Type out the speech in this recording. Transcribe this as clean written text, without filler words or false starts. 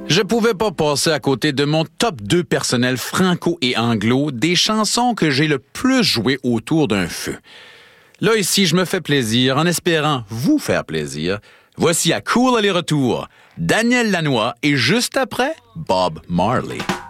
Je pouvais pas passer à côté de mon top 2 personnel franco et anglo des chansons que j'ai le plus jouées autour d'un feu. Là, ici, je me fais plaisir en espérant vous faire plaisir. Voici à Cool aller-retour, Daniel Lanois et juste après, Bob Marley.